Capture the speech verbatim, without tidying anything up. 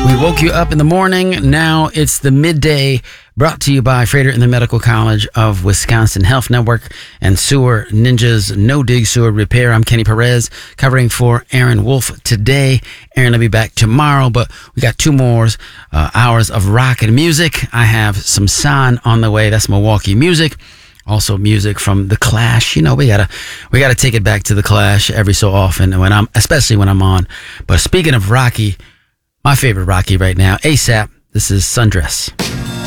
We woke you up in the morning. Now it's the midday, brought to you by Freighter and the Medical College of Wisconsin Health Network and Sewer Ninjas No Dig Sewer Repair. I'm Kenny Perez, covering for Aaron Wolf today. Aaron will be back tomorrow, but we got two more uh, hours of rock and music. I have some San on the way. That's Milwaukee music. Also music from The Clash. You know, we gotta we gotta take it back to The Clash every so often, when I'm especially when I'm on. But speaking of Rocky, my favorite Rocky right now, ASAP. This is Sundress.